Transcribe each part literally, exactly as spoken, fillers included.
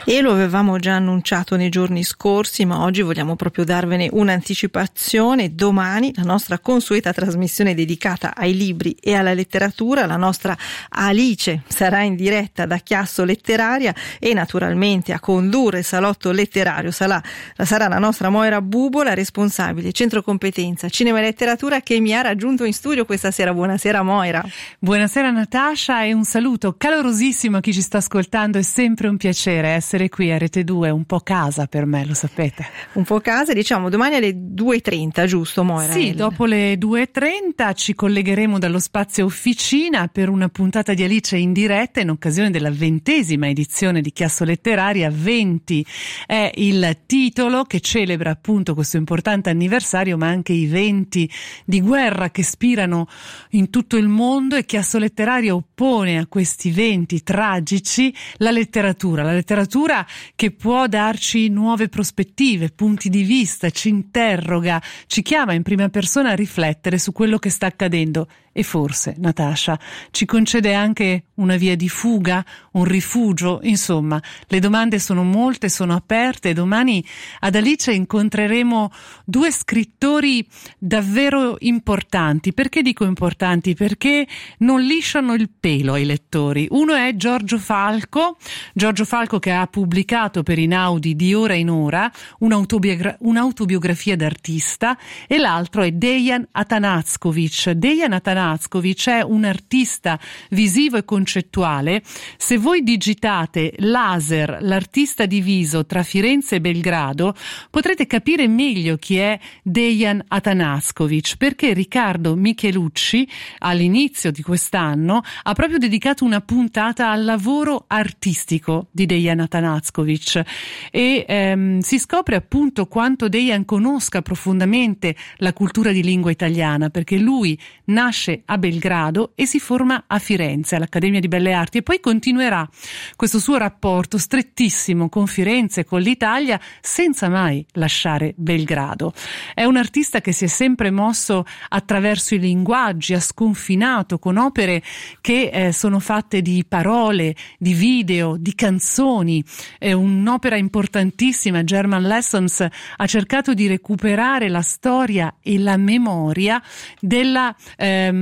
E lo avevamo già annunciato nei giorni scorsi, ma oggi vogliamo proprio darvene un'anticipazione. Domani la nostra consueta trasmissione dedicata ai libri e alla letteratura, la nostra Alice sarà in diretta da Chiasso Letteraria e naturalmente a condurre il salotto letterario sarà, sarà la nostra Moira Bubola, responsabile centro competenza cinema e letteratura, che mi ha raggiunto in studio questa sera. Buonasera Moira. Buonasera Natascia e un saluto calorosissimo a chi ci sta ascoltando. È sempre un piacere essere qui a Rete due, un po' casa per me, lo sapete. Un po' casa, diciamo domani alle due e trenta, giusto Moira? Sì, dopo le due e trenta ci collegheremo dallo spazio Officina per una puntata di Alice in diretta in occasione della ventesima edizione di Chiasso Letteraria. venti è il titolo che celebra appunto questo importante anniversario, ma anche i venti di guerra che spirano in tutto il mondo, e Chiasso Letteraria oppone a questi venti tragici la letteratura, la letteratura che può darci nuove prospettive, punti di vista, ci interroga, ci chiama in prima persona a riflettere su quello che sta accadendo e forse, Natascia, ci concede anche una via di fuga, un rifugio. Insomma, le domande sono molte, sono aperte, e domani ad Alice incontreremo due scrittori davvero importanti. Perché dico importanti? Perché non lisciano il pelo ai lettori. Uno è Giorgio Falco, Giorgio Falco che ha pubblicato per Inaudi Di ora in ora un'autobiogra- un'autobiografia d'artista, e l'altro è Dejan Atanackovic. Dejan Atanackovic è un artista visivo e concettuale. Se voi digitate laser, l'artista diviso tra Firenze e Belgrado, potrete capire meglio chi è Dejan Atanackovic, perché Riccardo Michelucci all'inizio di quest'anno ha proprio dedicato una puntata al lavoro artistico di Dejan Atanackovic, e ehm, si scopre appunto quanto Dejan conosca profondamente la cultura di lingua italiana, perché lui nasce a Belgrado e si forma a Firenze all'Accademia di Belle Arti, e poi continuerà questo suo rapporto strettissimo con Firenze e con l'Italia senza mai lasciare Belgrado. È un artista che si è sempre mosso attraverso i linguaggi, ha sconfinato con opere che eh, sono fatte di parole, di video, di canzoni. È un'opera importantissima. German Lessons ha cercato di recuperare la storia e la memoria della ehm,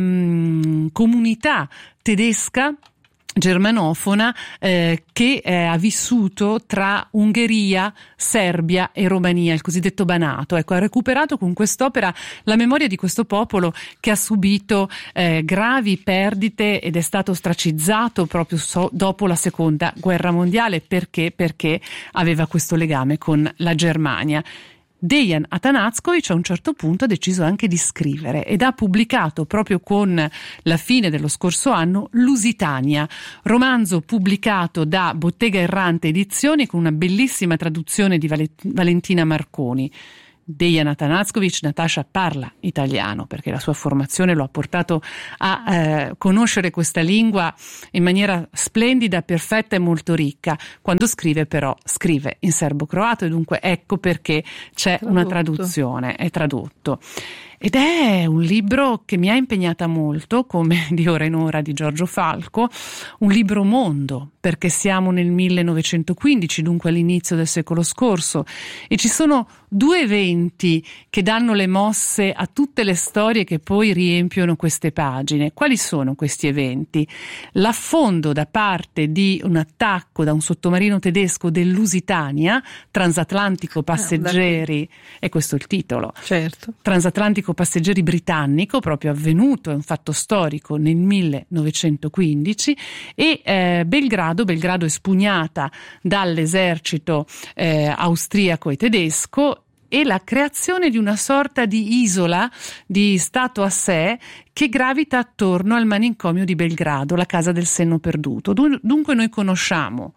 comunità tedesca germanofona eh, che eh, ha vissuto tra Ungheria, Serbia e Romania, il cosiddetto Banato. Ecco, ha recuperato con quest'opera la memoria di questo popolo che ha subito eh, gravi perdite ed è stato ostracizzato proprio so, dopo la seconda guerra mondiale. Perché? Perché aveva questo legame con la Germania. Dejan Atanackovic a un certo punto ha deciso anche di scrivere ed ha pubblicato proprio con la fine dello scorso anno Lusitania, romanzo pubblicato da Bottega Errante Edizioni con una bellissima traduzione di Valentina Marconi. Dejan Atanackovic, Natascia, parla italiano perché la sua formazione lo ha portato a eh, conoscere questa lingua in maniera splendida, perfetta e molto ricca. Quando scrive però scrive in serbo-croato, e dunque ecco perché c'è tradotto. Una traduzione, è tradotto. Ed è un libro che mi ha impegnata molto, come Di ora in ora di Giorgio Falco, un libro mondo, perché siamo nel millenovecentoquindici, dunque all'inizio del secolo scorso, e ci sono due eventi che danno le mosse a tutte le storie che poi riempiono queste pagine. Quali sono questi eventi? L'affondo da parte di un attacco da un sottomarino tedesco del Lusitania, transatlantico passeggeri, e questo è il titolo, certo. Transatlantico passeggeri britannico, proprio avvenuto, è un fatto storico, nel millenovecentoquindici, e eh, Belgrado, Belgrado espugnata dall'esercito eh, austriaco e tedesco, e la creazione di una sorta di isola, di stato a sé, che gravita attorno al manicomio di Belgrado, la casa del senno perduto. Dunque noi conosciamo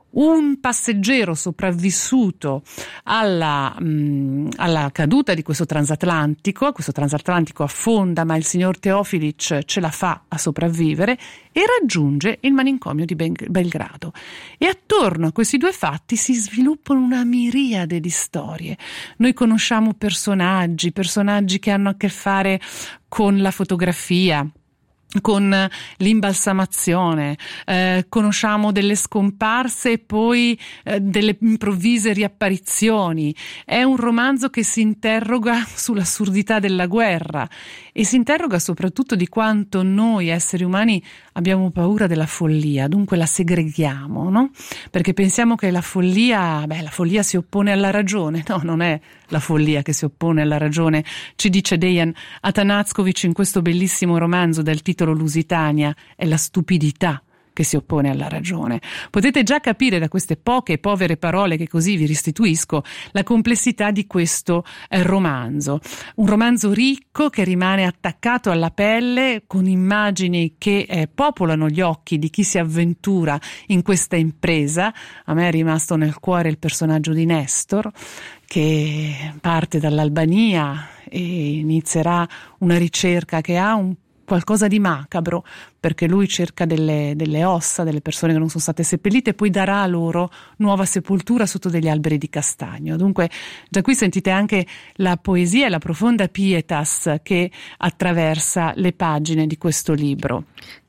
un passeggero sopravvissuto alla, mh, alla caduta di questo transatlantico. Questo transatlantico affonda, ma il signor Teofilic ce la fa a sopravvivere e raggiunge il manicomio di Belgrado. E attorno a questi due fatti si sviluppano una miriade di storie. Noi conosciamo personaggi, personaggi che hanno a che fare con la fotografia, con l'imbalsamazione, eh, conosciamo delle scomparse e poi eh, delle improvvise riapparizioni. È un romanzo che si interroga sull'assurdità della guerra e si interroga soprattutto di quanto noi esseri umani abbiamo paura della follia, dunque la segreghiamo, no? Perché pensiamo che la follia, beh, la follia si oppone alla ragione. No, non è la follia che si oppone alla ragione, ci dice Dejan Atanackovic in questo bellissimo romanzo dal titolo Lusitania, è la stupidità che si oppone alla ragione. Potete già capire da queste poche e povere parole che così vi restituisco la complessità di questo eh, romanzo. Un romanzo ricco che rimane attaccato alla pelle con immagini che eh, popolano gli occhi di chi si avventura in questa impresa. A me è rimasto nel cuore il personaggio di Nestor, che parte dall'Albania e inizierà una ricerca che ha un qualcosa di macabro, perché lui cerca delle, delle ossa delle persone che non sono state seppellite e poi darà loro nuova sepoltura sotto degli alberi di castagno. Dunque già qui sentite anche la poesia e la profonda pietas che attraversa le pagine di questo libro.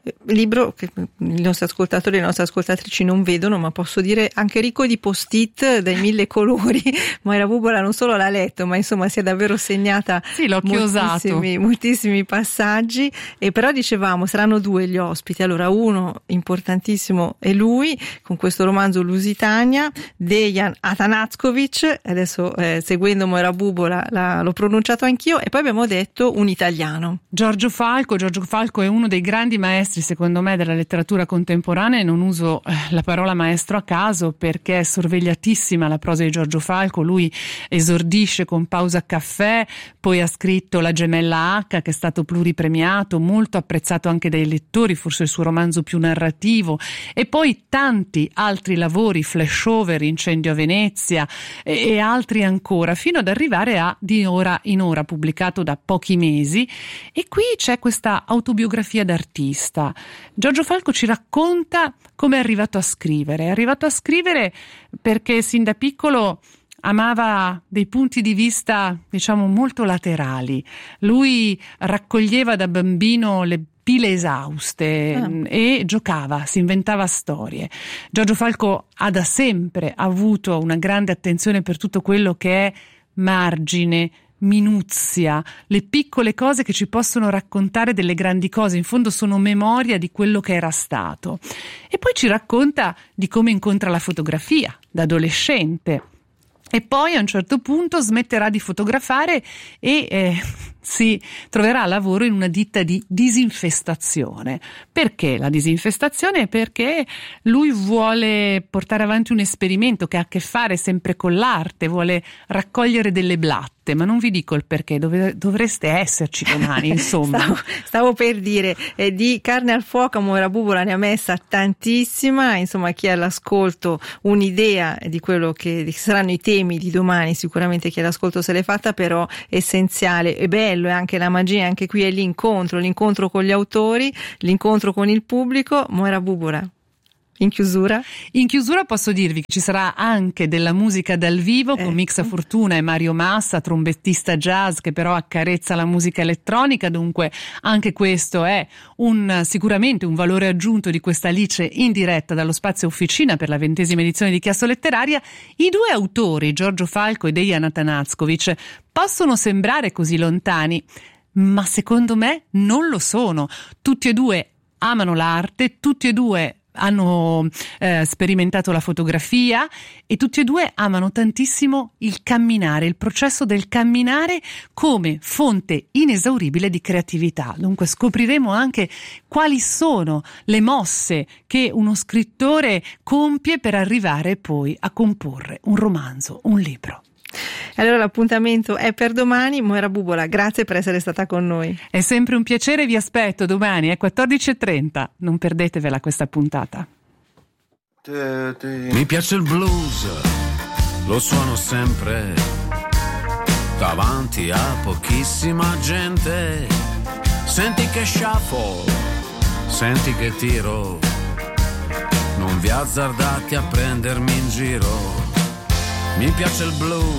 Libro che i nostri ascoltatori e le nostre ascoltatrici non vedono, ma posso dire anche ricco di post-it dai mille colori. Moira Bubola non solo l'ha letto, ma insomma si è davvero segnata sì, l'ho moltissimi, moltissimi passaggi. E però dicevamo saranno due gli ospiti. Allora uno importantissimo è lui con questo romanzo Lusitania, Dejan Atanackovic, adesso eh, seguendo Moira Bubola la, l'ho pronunciato anch'io, e poi abbiamo detto un italiano, Giorgio Falco. Giorgio Falco è uno dei grandi maestri secondo me della letteratura contemporanea, e non uso eh, la parola maestro a caso perché è sorvegliatissima la prosa di Giorgio Falco. Lui esordisce con Pausa Caffè, poi ha scritto La gemella H, che è stato pluripremiato, molto apprezzato anche dai lettori, forse il suo romanzo più narrativo, e poi tanti altri lavori, Flashover, Incendio a Venezia e, e altri ancora, fino ad arrivare a Di ora in ora, pubblicato da pochi mesi. E qui c'è questa autobiografia d'artista. Giorgio Falco ci racconta come è arrivato a scrivere. È arrivato a scrivere perché sin da piccolo amava dei punti di vista, diciamo, molto laterali. Lui raccoglieva da bambino le pile esauste ah. e giocava, si inventava storie. Giorgio Falco ha da sempre avuto una grande attenzione per tutto quello che è margine, minuzia, le piccole cose che ci possono raccontare delle grandi cose. In fondo sono memoria di quello che era stato. E poi ci racconta di come incontra la fotografia da adolescente. E poi a un certo punto smetterà di fotografare e eh, si troverà lavoro in una ditta di disinfestazione. Perché la disinfestazione? Perché lui vuole portare avanti un esperimento che ha a che fare sempre con l'arte, vuole raccogliere delle blatte, ma non vi dico il perché, dove, dovreste esserci domani, insomma. stavo, stavo per dire, eh, di carne al fuoco Moira Bubola ne ha messa tantissima, insomma chi è all'ascolto un'idea di quello che saranno i temi di domani, sicuramente chi è all'ascolto se l'è fatta, però essenziale e bello è anche la magia, anche qui è l'incontro, l'incontro con gli autori, l'incontro con il pubblico. Moira Bubola, in chiusura? In chiusura posso dirvi che ci sarà anche della musica dal vivo con ecco. Mixa Fortuna e Mario Massa, trombettista jazz che però accarezza la musica elettronica, dunque anche questo è un sicuramente un valore aggiunto di questa Alice in diretta dallo Spazio Officina per la ventesima edizione di Chiasso Letteraria. I due autori, Giorgio Falco e Dejan Atanackovic, possono sembrare così lontani, ma secondo me non lo sono. Tutti e due amano l'arte, tutti e due hanno eh, sperimentato la fotografia e tutti e due amano tantissimo il camminare, il processo del camminare come fonte inesauribile di creatività. Dunque scopriremo anche quali sono le mosse che uno scrittore compie per arrivare poi a comporre un romanzo, un libro. Allora l'appuntamento è per domani. Moira Bubola, grazie per essere stata con noi. È sempre un piacere, vi aspetto domani alle quattordici e trenta. Non perdetevela questa puntata. Mi piace il blues, lo suono sempre davanti a pochissima gente. Senti che shuffle, senti che tiro, non vi azzardate a prendermi in giro. Mi piace il blues,